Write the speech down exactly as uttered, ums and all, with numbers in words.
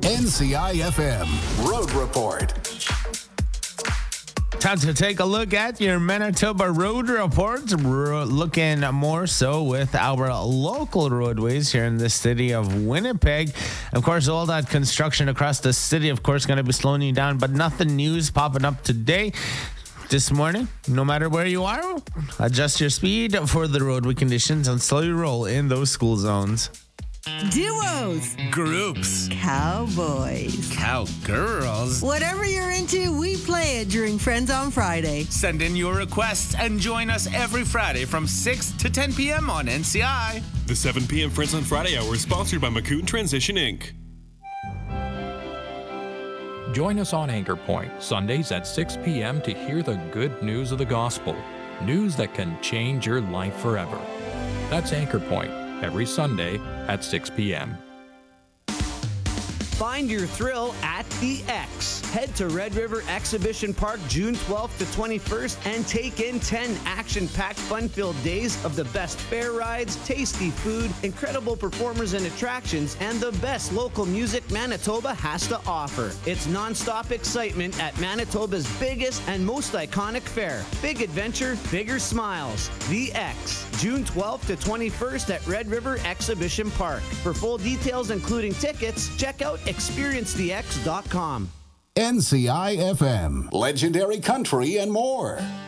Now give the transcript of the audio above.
N C I F M Road Report. Time to take a look at your Manitoba Road Reports. We're looking more so with our local roadways here in the city of Winnipeg. Of course, all that construction across the city, of course, going to be slowing you down, but nothing news popping up today. This morning, no matter where you are, adjust your speed for the roadway conditions and slowly roll in those school zones. Duos, groups, cowboys, cowgirls. Whatever you're into, we play it during Friends on Friday. Send in your requests and join us every Friday from six to ten p.m. on N C I. The seven p.m. Friends on Friday hour is sponsored by McCoon Transition, Incorporated. Join us on Anchor Point, Sundays at six p.m. to hear the good news of the gospel. News that can change your life forever. That's Anchor Point, every Sunday at six p.m. Find your thrill at the X. Head to Red River Exhibition Park June twelfth to twenty-first and take in ten action-packed, fun-filled days of the best fair rides, tasty food, incredible performers and attractions, and the best local music Manitoba has to offer. It's non-stop excitement at Manitoba's biggest and most iconic fair. Big adventure, bigger smiles. The X, June twelfth to twenty-first at Red River Exhibition Park. For full details, including tickets, check out experience the x dot com. N C I F M, legendary country and more.